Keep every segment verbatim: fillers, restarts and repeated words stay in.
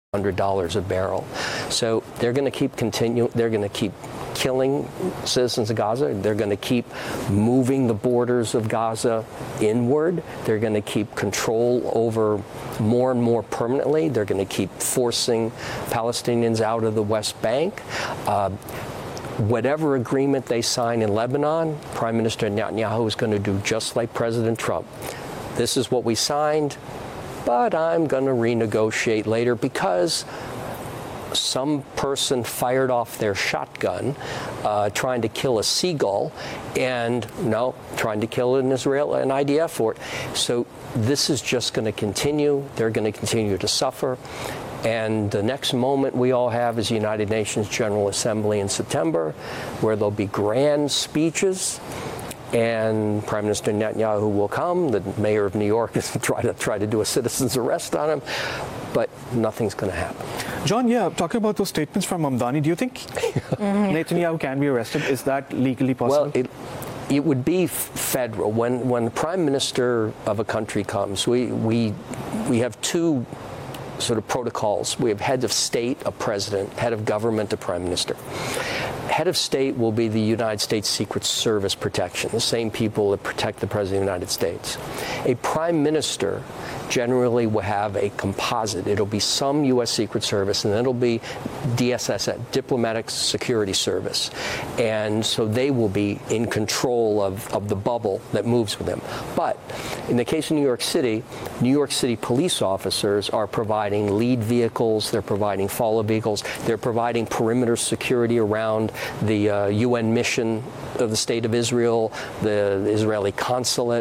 one hundred dollars a barrel. So they're going to keep continue. They're going to keep killing citizens of Gaza. They're going to keep moving the borders of Gaza inward. They're going to keep control over more and more permanently. They're going to keep forcing Palestinians out of the West Bank. Uh, whatever agreement they sign in Lebanon, Prime Minister Netanyahu is going to do just like President Trump. This is what we signed, but I'm going to renegotiate later because some person fired off their shotgun uh, trying to kill a seagull and no, trying to kill an Israel, an I D F fort. So this is just going to continue. They're going to continue to suffer. And the next moment we all have is the United Nations General Assembly in September, where there'll be grand speeches. And Prime Minister Netanyahu will come. The mayor of New York is try to try to do a citizen's arrest on him, but nothing's going to happen. John, yeah, talking about those statements from Mamdani, do you think Netanyahu can be arrested? Is that legally possible? Well, it, it would be federal. When when the Prime Minister of a country comes, we we we have two sort of protocols. We have head of state, a president, head of government, a prime minister. Head of state will be the United States Secret Service protection, the same people that protect the President of the United States. A prime minister generally will have a composite. It'll be some U S Secret Service, and then it'll be D S S, Diplomatic Security Service. And so they will be in control of, of the bubble that moves with them. But in the case of New York City, New York City police officers are providing lead vehicles, they're providing follow vehicles, they're providing perimeter security around the uh, U N mission of the State of Israel, the Israeli consulate.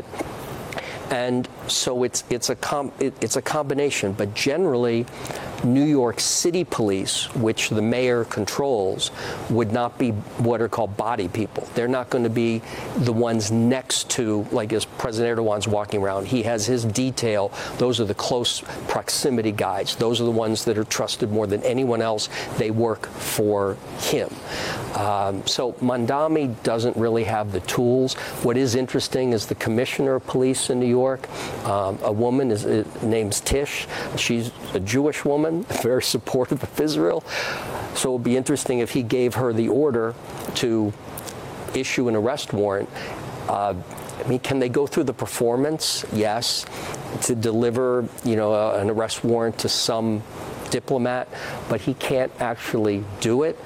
And so it's it's a com it, it's a combination, but generally New York City police, which the mayor controls, would not be what are called body people. They're not going to be the ones next to, like as President Erdogan's walking around, he has his detail. Those are the close proximity guys. Those are the ones that are trusted more than anyone else. They work for him. Um, so Mamdani doesn't really have the tools. What is interesting is the commissioner of police in New York, um, a woman is, is named Tish. She's a Jewish woman, very supportive of Israel. So it would be interesting if he gave her the order to issue an arrest warrant. Uh, I mean, can they go through the performance? Yes. To deliver, you know, uh, an arrest warrant to some diplomat, but he can't actually do it.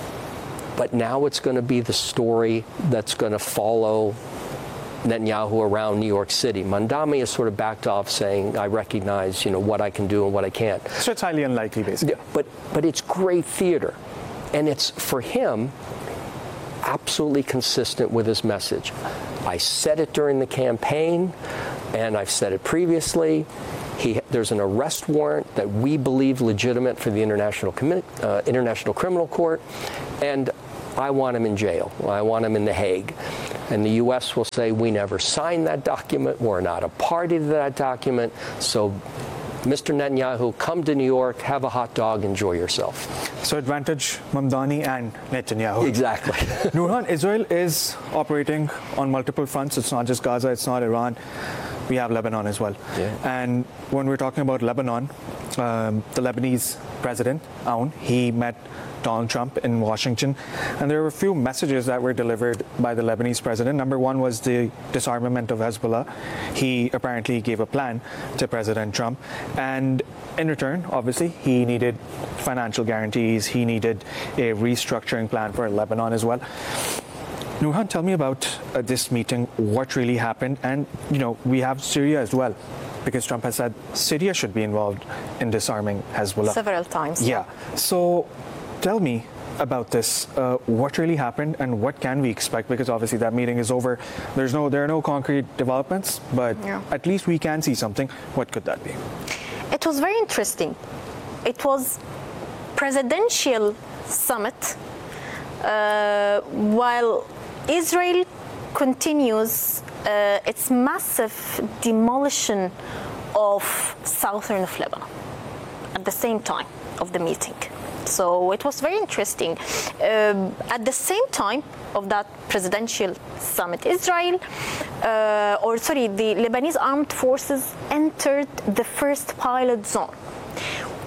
But now it's going to be the story that's going to follow Netanyahu around New York City. Mamdani has sort of backed off, saying, I recognize, you know, what I can do and what I can't. So it's highly unlikely, basically. Yeah, but, but it's great theater. And it's, for him, absolutely consistent with his message. I said it during the campaign, and I've said it previously. He, there's an arrest warrant that we believe legitimate for the International, uh, International Criminal Court, and I want him in jail. I want him in The Hague. And the U S will say, we never signed that document. We're not a party to that document. So, Mister Netanyahu, come to New York, have a hot dog, enjoy yourself. So advantage Mamdani and Netanyahu. Exactly. Nurhan, Israel is operating on multiple fronts. It's not just Gaza, it's not Iran. We have Lebanon as well. Yeah. And when we're talking about Lebanon, um, the Lebanese president, Aoun, he met Donald Trump in Washington, and there were a few messages that were delivered by the Lebanese president. Number one was the disarmament of Hezbollah. He apparently gave a plan to President Trump, and in return, obviously, he needed financial guarantees. He needed a restructuring plan for Lebanon as well. Nurhan, tell me about uh, this meeting, what really happened, and, you know, we have Syria as well, because Trump has said Syria should be involved in disarming Hezbollah. Several times. Yeah. So tell me about this. Uh, what really happened, and what can we expect? Because obviously that meeting is over. There's no, there are no concrete developments, but yeah, at least we can see something. What could that be? It was very interesting. It was presidential summit uh, while Israel continues uh, its massive demolition of southern of Lebanon at the same time of the meeting. So it was very interesting. Um, at the same time of that presidential summit, Israel, uh, or sorry, the Lebanese armed forces entered the first pilot zone,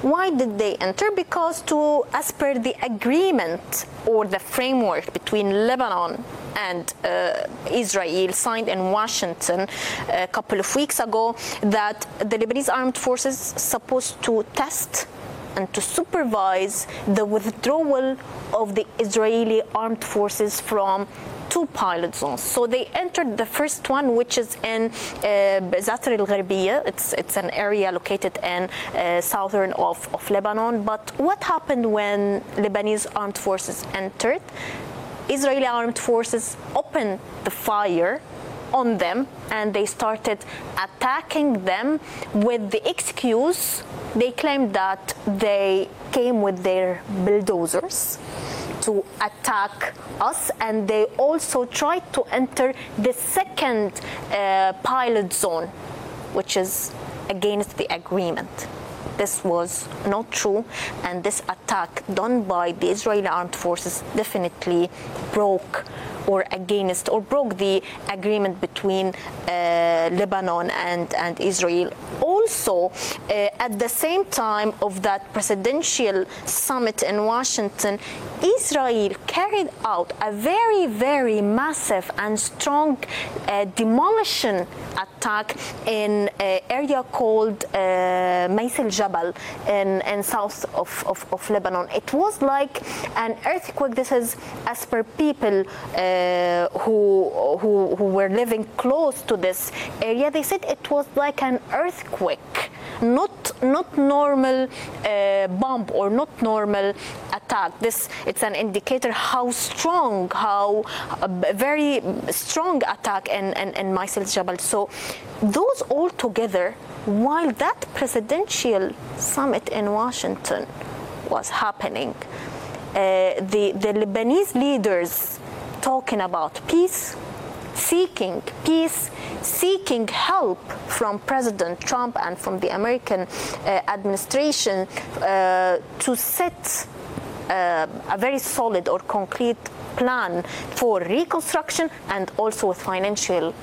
Why did they enter? Because to, as per the agreement or the framework between Lebanon and uh, Israel signed in Washington a couple of weeks ago, that the Lebanese armed forces supposed to test and to supervise the withdrawal of the Israeli armed forces from two pilot zones. So they entered the first one, which is in uh, Zatr al-Gharbiyya. It's, it's an area located in uh, southern of, of Lebanon. But what happened when Lebanese armed forces entered? Israeli armed forces opened the fire on them, and they started attacking them with the excuse, they claimed that they came with their bulldozers to attack us, and they also tried to enter the second uh, pilot zone, which is against the agreement. This was not true, and this attack done by the Israeli armed forces definitely broke or against or broke the agreement between uh, Lebanon and, and Israel. Also, uh, at the same time of that presidential summit in Washington, Israel carried out a very, very massive and strong uh, demolition attack in an area called uh, Mais el-Jabal in, in south of, of, of Lebanon. It was like an earthquake. This is as per people uh, who, who, who were living close to this area. They said it was like an earthquake, not, not normal uh, bomb or not normal attack. This, it's an indicator how strong, how a very strong attack in, in, in Mais el-Jabal. So those all together, while that presidential summit in Washington was happening, uh, the, the Lebanese leaders talking about peace, seeking peace, seeking help from President Trump and from the American uh, administration uh, to set uh, a very solid or concrete plan for reconstruction, and also with financial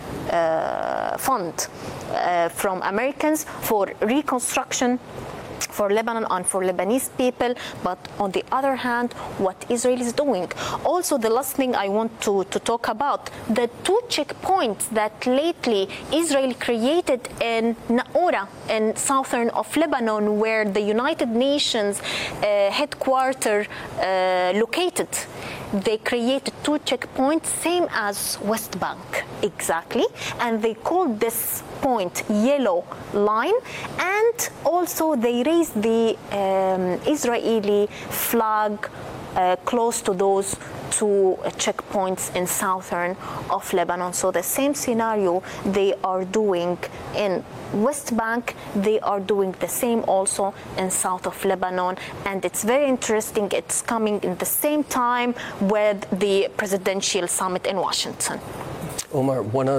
uh, fund uh, from Americans for reconstruction for Lebanon and for Lebanese people. But on the other hand, what Israel is doing. Also, the last thing I want to, to talk about, the two checkpoints that lately Israel created in Naura, in southern of Lebanon, where the United Nations uh, headquarters uh, located. They created two checkpoints, same as West Bank, exactly, and they called this point Yellow Line, and also they raised the um, Israeli flag uh, close to those two checkpoints in southern of Lebanon. So the same scenario they are doing in West Bank, they are doing the same also in south of Lebanon, and it's very interesting. It's coming in the same time with the presidential summit in Washington. Omar, one of